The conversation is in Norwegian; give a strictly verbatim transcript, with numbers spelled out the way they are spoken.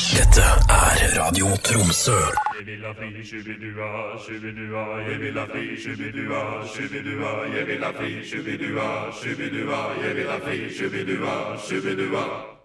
Dette er Radio Tromsø. Jeg vil ha fri, shubidua, shubidua. Jeg vil ha fri, shubidua, shubidua. Jeg vil ha fri, shubidua, shubidua. Jeg vil ha fri, shubidua, shubidua.